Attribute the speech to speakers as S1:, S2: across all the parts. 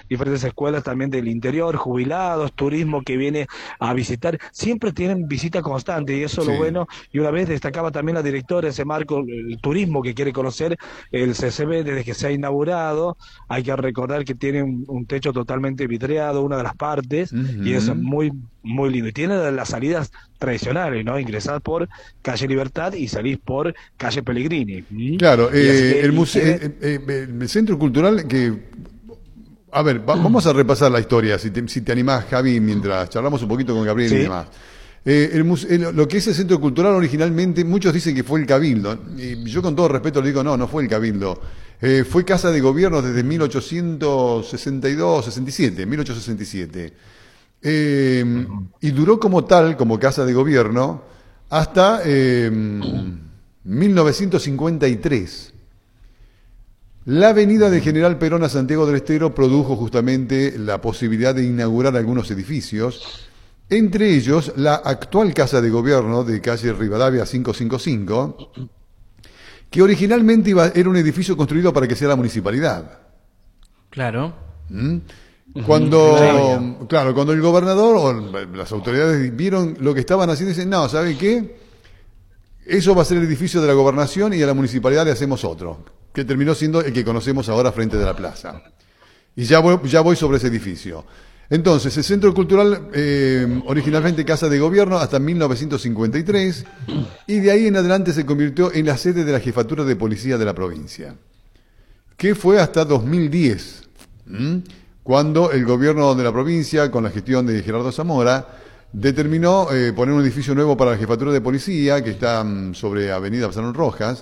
S1: diferentes escuelas también del interior, jubilados, turismo que viene a visitar, siempre tienen visita constante y eso es lo
S2: Sí.
S1: bueno. Y una vez destacaba también la directora ese marco, el turismo que quiere conocer el CCB desde que se ha inaugurado. Hay que recordar que tiene un techo totalmente vidriado, una de las partes, y es
S2: Ujú.
S1: muy, muy lindo. Y tiene las salidas tradicionales, ¿no? Ingresás por calle Libertad y salís por calle Pellegrini. ¿Mm?
S2: Claro,
S1: Y así que, y tiene,
S2: el centro cultural que... A ver, vamos a repasar la historia, si te animás, Javi, mientras charlamos un poquito con Gabriel y
S1: sí,
S2: demás. Lo que es el centro cultural originalmente, muchos dicen que fue el Cabildo, y yo con todo respeto le digo, no, no fue el Cabildo. Fue Casa de Gobierno desde 1862, 67, 1867. Y duró como tal, como Casa de Gobierno, hasta 1953. La avenida de General Perón a Santiago del Estero produjo justamente la posibilidad de inaugurar algunos edificios, entre ellos la actual Casa de Gobierno de calle Rivadavia 555, que originalmente era un edificio construido para que sea la municipalidad.
S3: Claro.
S2: ¿Mm?
S1: no sabía.
S2: Cuando el gobernador o las autoridades vieron lo que estaban haciendo, dicen, no, ¿sabe qué? Eso va a ser el edificio de la gobernación y a la municipalidad le hacemos otro, que terminó siendo el que conocemos ahora frente de la plaza. Y ya voy sobre ese edificio. Entonces, el Centro Cultural, originalmente Casa de Gobierno, hasta 1953, y de ahí en adelante se convirtió en la sede de la Jefatura de Policía de la provincia, que fue hasta 2010, ¿m? Cuando el gobierno de la provincia, con la gestión de Gerardo Zamora, determinó poner un edificio nuevo para la Jefatura de Policía, que está sobre Avenida Salón Rojas,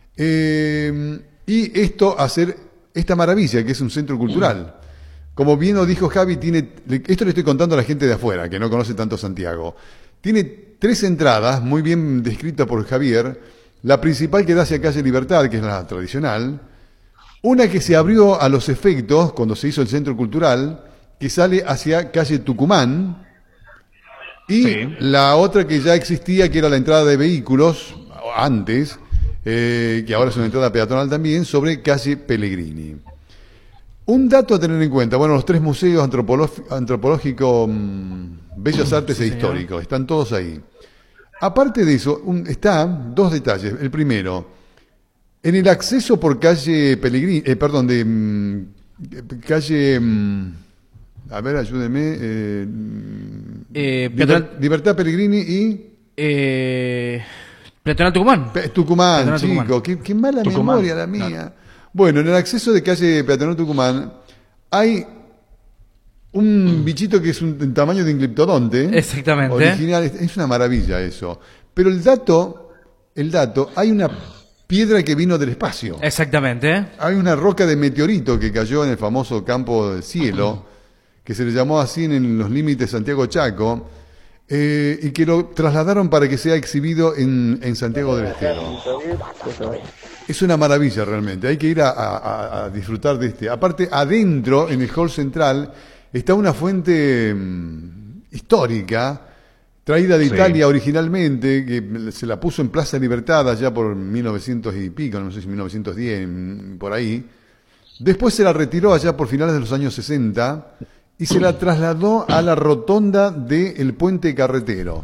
S2: y esto hacer esta maravilla, que es un centro cultural. Como bien lo dijo Javi, esto le estoy contando a la gente de afuera, que no conoce tanto Santiago. Tiene tres entradas, muy bien descritas por Javier. La principal que da hacia calle Libertad, que es la tradicional. Una que se abrió a los efectos cuando se hizo el centro cultural, que sale hacia calle Tucumán. Y
S1: Sí.
S2: la otra que ya existía, que era la entrada de vehículos, antes, que ahora es una entrada peatonal también, sobre calle Pellegrini. Un dato a tener en cuenta, bueno, los tres museos antropológico, Bellas Artes
S3: Sí,
S2: e
S3: señor.
S2: Históricos, están todos ahí. Aparte de eso, están dos detalles. El primero, en el acceso por calle Pellegrini, perdón, calle, a ver, ayúdeme,
S3: Peatonal,
S2: Libertad Pellegrini y
S3: eh, Peatonal Tucumán.
S2: Tucumán,
S3: Peatonal Tucumán.
S2: chico, qué mala
S1: Tucumán,
S2: memoria la
S1: claro.
S2: mía. Bueno, en el acceso de calle Peatonal Tucumán hay un bichito que es un tamaño de ingliptodonte,
S3: Exactamente.
S2: original, es una maravilla eso. Pero el dato, hay una piedra que vino del espacio.
S3: Exactamente.
S2: Hay una roca de meteorito que cayó en el famoso campo del cielo, que se le llamó así en los límites Santiago-Chaco, y que lo trasladaron para que sea exhibido en Santiago del Estero. Es una maravilla realmente, hay que ir a disfrutar de este. Aparte, adentro, en el hall central, está una fuente histórica, traída de
S1: Sí.
S2: Italia originalmente, que se la puso en Plaza Libertad allá por 1900 y pico, no sé si 1910, por ahí. Después se la retiró allá por finales de los años 60 y se la trasladó a la rotonda del puente carretero.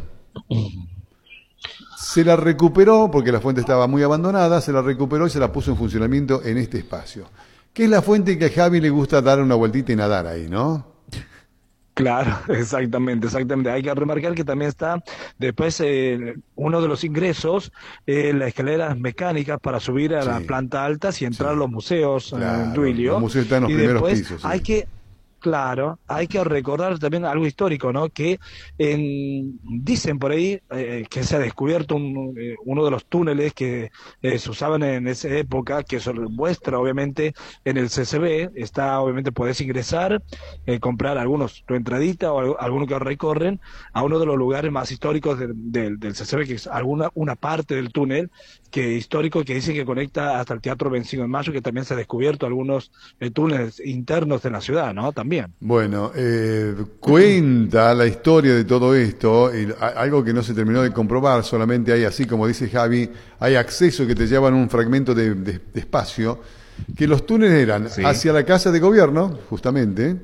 S2: Se la recuperó, porque la fuente estaba muy abandonada, se la recuperó y se la puso en funcionamiento en este espacio. Que es la fuente que a Javi le gusta dar una vueltita y nadar ahí, ¿no?
S1: Claro, exactamente, exactamente. Hay que remarcar que también está después uno de los ingresos, las escaleras mecánicas para subir a la
S2: Sí,
S1: planta alta y entrar a
S2: sí,
S1: los museos,
S2: claro. Los
S1: Duilio.
S2: museos están en los
S1: Y
S2: primeros
S1: después
S2: pisos,
S1: hay
S2: sí.
S1: que, claro, hay que recordar también algo histórico, ¿no? Que dicen por ahí que se ha descubierto uno de los túneles que se usaban en esa época, que se muestra obviamente en el CCB. Está, obviamente, podés ingresar, comprar algunos tu entradita o algunos que recorren a uno de los lugares más históricos del CCB, que es una parte del túnel que histórico que dicen que conecta hasta el Teatro 25 de Mayo, que también se ha descubierto algunos túneles internos de la ciudad, ¿no? También.
S2: Bueno, cuenta la historia de todo esto, y algo que no se terminó de comprobar, solamente hay, así como dice Javi, hay acceso que te llevan un fragmento de espacio, que los túneles eran
S1: Sí.
S2: hacia la casa de gobierno, justamente,